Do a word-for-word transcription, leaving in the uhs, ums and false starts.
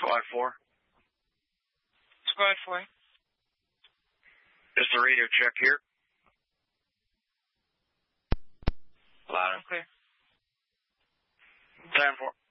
Squad four. Squad four. Just a radio check here. Loud and clear. ten four.